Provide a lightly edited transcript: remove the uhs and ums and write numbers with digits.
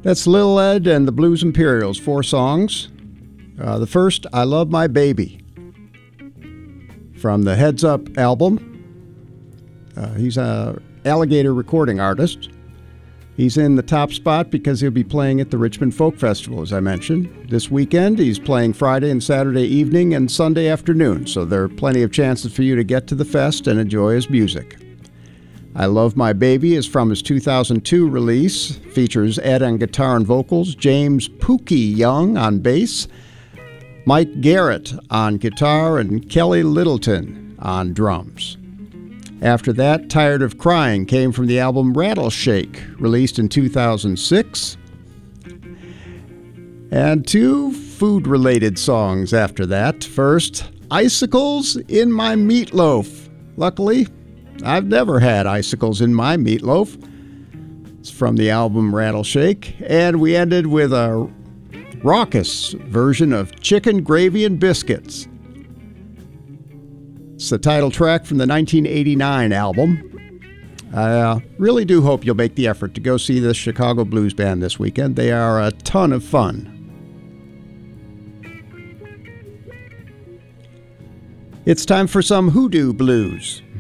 That's Lil Ed and the Blues Imperials, 4 songs. The first, I Love My Baby, from the Heads Up album. He's an Alligator recording artist. He's in the top spot because he'll be playing at the Richmond Folk Festival, as I mentioned. This weekend, he's playing Friday and Saturday evening and Sunday afternoon, so there are plenty of chances for you to get to the fest and enjoy his music. I Love My Baby is from his 2002 release, features Ed on guitar and vocals, James Pookie Young on bass, Mike Garrett on guitar, and Kelly Littleton on drums. After that, Tired of Crying came from the album Rattleshake, released in 2006. And 2 food-related songs after that. First, Icicles in My Meatloaf. Luckily, I've never had icicles in my meatloaf. It's from the album Rattleshake. And we ended with a raucous version of Chicken Gravy and Biscuits. It's the title track from the 1989 album. I really do hope you'll make the effort to go see the Chicago Blues Band this weekend. They are a ton of fun. It's time for some hoodoo blues.